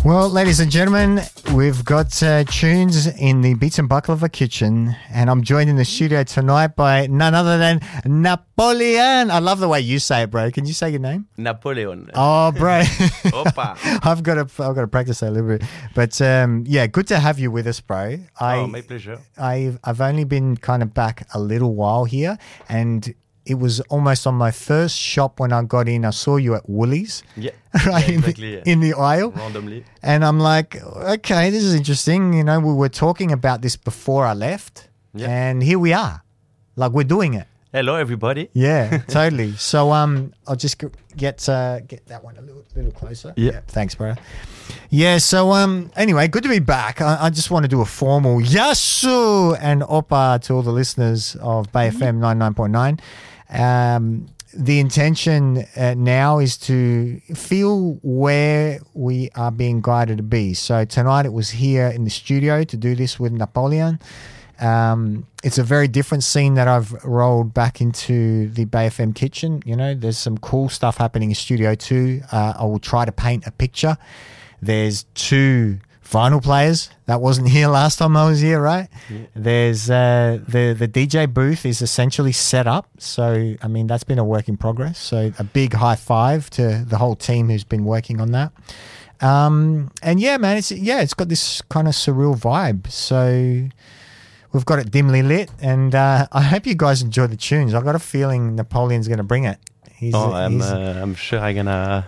Well, ladies and gentlemen, we've got tunes in the Beats and Baklava kitchen, and I'm joined in the studio tonight by none other than Napoleon. I love the way you say it, bro. Can you say your name? Napoleon. Oh, bro. Opa. I've got to practice that a little bit. But yeah, good to have you with us, bro. My pleasure. I've only been kind of back a little while here, and it was almost on my first shop when I got in. I saw you at Woolies. Yeah. Right, yeah, exactly, in the aisle. Randomly. And I'm like, okay, this is interesting. You know, we were talking about this before I left. Yeah. And here we are. Like, we're doing it. Hello, everybody. Yeah, totally. So I'll just get that one a little closer. Yeah. Thanks, bro. Yeah, so anyway, good to be back. I just want to do a formal yasu and opa to all the listeners of Bay FM 99.9. The intention now is to feel where we are being guided to be. So tonight it was here in the studio to do this with Napoleon. It's a very different scene that I've rolled back into the Bay FM kitchen. You know, there's some cool stuff happening in Studio 2. I will try to paint a picture. There's 2 vinyl players. That wasn't here last time I was here, right? Yeah. There's the DJ booth is essentially set up. So, I mean, that's been a work in progress. So a big high five to the whole team who's been working on that. And yeah, man, it's got this kind of surreal vibe. So we've got it dimly lit, and I hope you guys enjoy the tunes. I've got a feeling Napoleon's going to bring it. I'm sure I'm gonna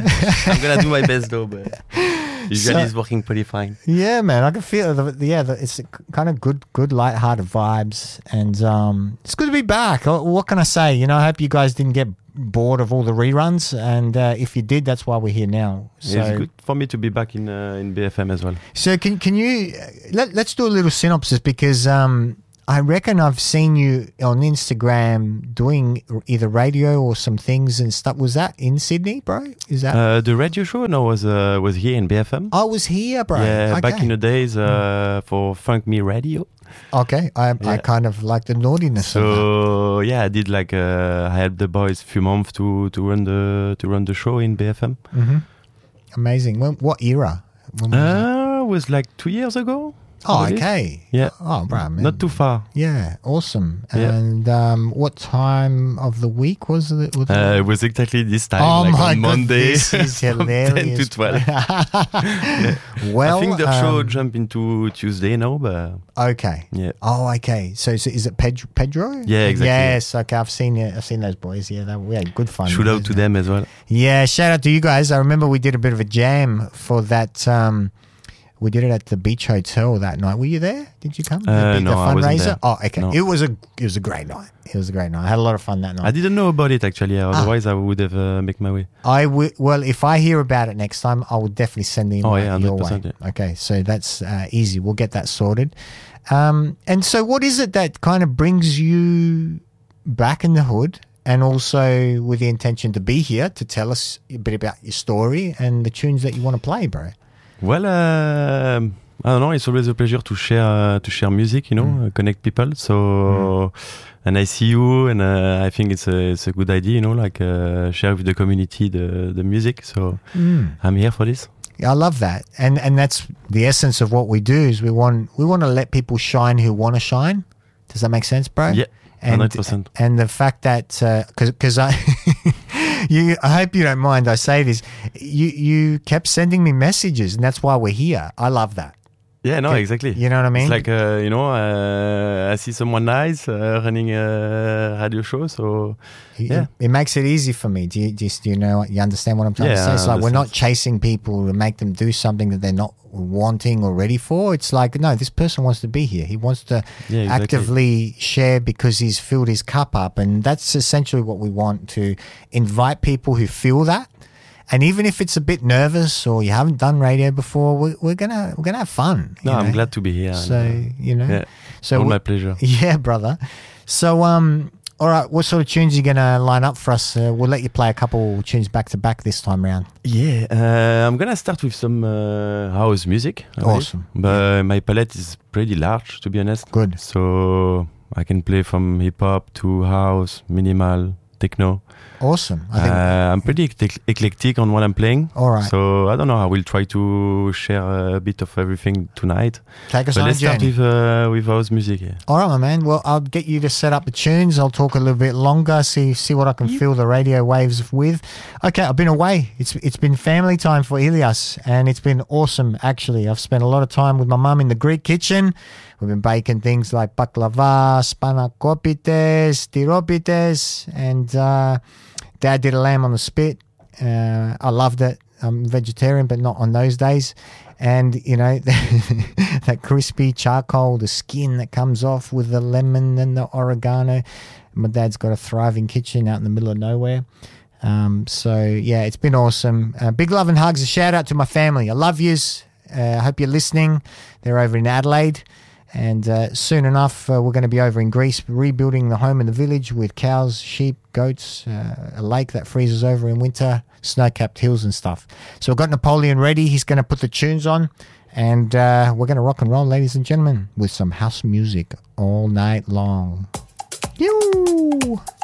do my best though, but usually it's working pretty fine. Yeah, man, I can feel it's kind of good light-hearted vibes, and it's good to be back. What can I say? You know, I hope you guys didn't get bored of all the reruns, and if you did, that's why we're here now. So it's good for me to be back in BFM as well. So can you let's do a little synopsis, because I reckon I've seen you on Instagram doing either radio or some things and stuff. Was that in Sydney, bro? Is that the radio show? No, was here in BFM. I was here, bro. Yeah, okay. Back in the days for Funk Me Radio. Okay, I kind of like the naughtiness. So yeah, I did like I helped the boys a few months to run the show in BFM. Mm-hmm. Amazing. What era? When it was like 2 years ago. Oh, okay. Yeah. Oh, bro, man. Not too far. Yeah, awesome. Yeah. And what time of the week was it? It was exactly this time, oh, like my on Monday. This is hilarious. 10 to 12. Yeah. Well, I think the show jumped into Tuesday now, but... Okay. Yeah. Oh, okay. So is it Pedro? Yeah, exactly. Yes, okay. I've seen those boys. Yeah, we had good fun. Shout out to them as well. Yeah, shout out to you guys. I remember we did a bit of a jam for that... we did it at the Beach Hotel that night. Were you there? Did you come? No, I wasn't there. Oh, okay. No. It was a great night. It was a great night. I had a lot of fun that night. I didn't know about it actually. Otherwise, I would have make my way. Well, if I hear about it next time, I will definitely send the invite your way. 100%. Yeah. Okay, so that's easy. We'll get that sorted. And so, what is it that kind of brings you back in the hood, and also with the intention to be here to tell us a bit about your story and the tunes that you want to play, bro? Well, I don't know. It's always a pleasure to share music, you know, connect people. So, and I see you, and I think it's a good idea, you know, like share with the community the music. So, I'm here for this. I love that, and that's the essence of what we do. Is we want to let people shine who want to shine. Does that make sense, bro? Yeah. 100%. And the fact that because I I hope you don't mind I say this, you kept sending me messages, and that's why we're here. I love that. Yeah, no, exactly. You know what I mean? It's like you know, I see someone nice running a radio show, so yeah, it makes it easy for me. Do you know? You understand what I'm trying to say? It's like we're not chasing people to make them do something that they're not wanting or ready for. It's like, no, this person wants to be here. He wants to actively share because he's filled his cup up, and that's essentially what we want, to invite people who feel that. And even if it's a bit nervous or you haven't done radio before, we're gonna have fun. No, I'm glad to be here. So you know, all my pleasure. Yeah, brother. So all right, what sort of tunes are you gonna line up for us? We'll let you play a couple tunes back to back this time around. Yeah, I'm gonna start with some house music. Awesome. But my palette is pretty large, to be honest. Good. So I can play from hip hop to house, minimal, techno. Awesome. I think I'm pretty eclectic on what I'm playing. All right. So I don't know. I will try to share a bit of everything tonight. Take us But on a let's start journey. with house music. Yeah. All right, my man. Well, I'll get you to set up the tunes. I'll talk a little bit longer, see what I can fill the radio waves with. Okay, I've been away. It's been family time for Ilias, and it's been awesome, actually. I've spent a lot of time with my mum in the Greek kitchen. We've been baking things like baklava, spanakopitès, tiropitès, and Dad did a lamb on the spit. I loved it. I'm vegetarian, but not on those days. And, you know, that crispy charcoal, the skin that comes off with the lemon and the oregano. My dad's got a thriving kitchen out in the middle of nowhere. So, yeah, it's been awesome. Big love and hugs. A shout out to my family. I love yous. I hope you're listening. They're over in Adelaide. And soon enough, we're going to be over in Greece, rebuilding the home in the village with cows, sheep, goats, a lake that freezes over in winter, snow-capped hills and stuff. So we've got Napoleon ready. He's going to put the tunes on, and we're going to rock and roll, ladies and gentlemen, with some house music all night long. Yoo!